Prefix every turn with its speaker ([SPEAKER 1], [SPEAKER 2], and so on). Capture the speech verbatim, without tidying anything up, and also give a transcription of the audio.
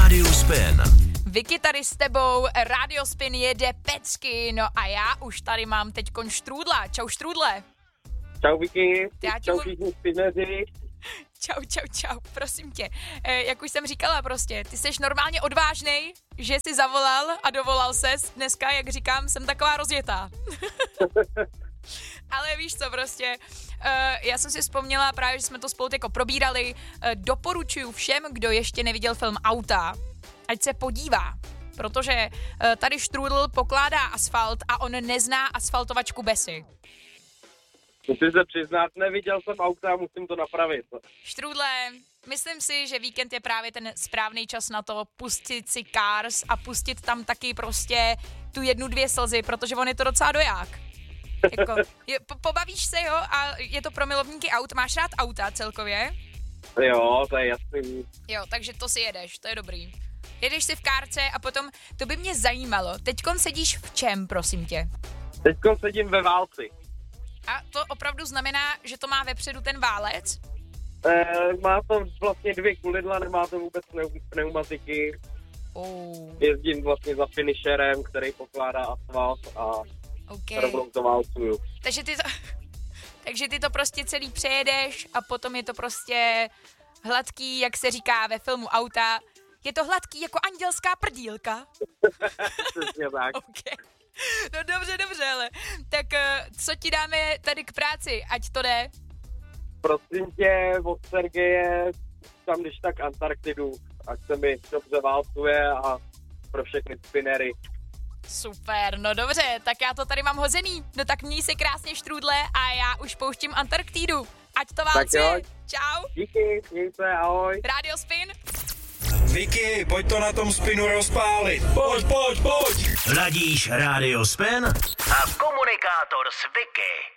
[SPEAKER 1] Rádiu Spin.
[SPEAKER 2] Vicky tady s tebou, Rádio Spin jede pecky, no a já už tady mám teďkon Štrůdla. Čau Štrůdle.
[SPEAKER 3] Čau Vicky,
[SPEAKER 2] Já
[SPEAKER 3] čau
[SPEAKER 2] tě-
[SPEAKER 3] všichni spineři.
[SPEAKER 2] Čau, čau, čau, prosím tě. E, jak už jsem říkala prostě, ty jsi normálně odvážnej, že jsi zavolal a dovolal ses. Dneska, jak říkám, jsem taková rozjetá. Ale víš co prostě, uh, já jsem si vzpomněla právě, že jsme to spolu jako probírali, uh, doporučuju všem, kdo ještě neviděl film Auta, ať se podívá, protože uh, tady Štrůdl pokládá asfalt a on nezná asfaltovačku Besy.
[SPEAKER 3] Musím se přiznat, neviděl jsem Auta, musím to napravit.
[SPEAKER 2] Štrůdle, myslím si, že víkend je právě ten správný čas na to pustit si Cars a pustit tam taky prostě tu jednu, dvě slzy, protože on je to docela doják. Jako, je, po, pobavíš se, jo, a je to pro milovníky aut. Máš rád auta celkově?
[SPEAKER 3] Jo, to je jasný.
[SPEAKER 2] Jo, takže to si jedeš, to je dobrý. Jedeš si v kárce a potom, to by mě zajímalo, teďkon sedíš v čem, prosím tě?
[SPEAKER 3] Teďko sedím ve válci.
[SPEAKER 2] A to opravdu znamená, že to má vepředu ten válec?
[SPEAKER 3] E, má to vlastně dvě kulidla, nemá to vůbec pneu- pneumatiky.
[SPEAKER 2] Oh,
[SPEAKER 3] Jezdím vlastně za finisherem, který pokládá asfalt a
[SPEAKER 2] okay.
[SPEAKER 3] rovnou to válcuju.
[SPEAKER 2] Takže ty to, takže ty to prostě celý přejedeš a potom je to prostě hladký, jak se říká ve filmu Auta. Je to hladký jako andělská prdílka.
[SPEAKER 3] Přesně tak.
[SPEAKER 2] Okay. No dobře, dobře, ale tak uh, co ti dáme tady k práci, ať to jde?
[SPEAKER 3] Prosím tě, od Sergeje, tam když tak Antarktidu, ať se mi dobře válcuje a pro všechny spinery.
[SPEAKER 2] Super, no dobře, tak já to tady mám hozený. No tak měj se krásně Štrůdle a já už pouštím Antarktidu. Ať to válcuje. Čau.
[SPEAKER 3] Díky, měj se, ahoj.
[SPEAKER 2] Rádio Spin.
[SPEAKER 4] Vicky, pojď to na tom spinu rozpálit. Pojď, pojď, pojď.
[SPEAKER 1] Ladíš Rádio Spin a komunikátor s Vicky.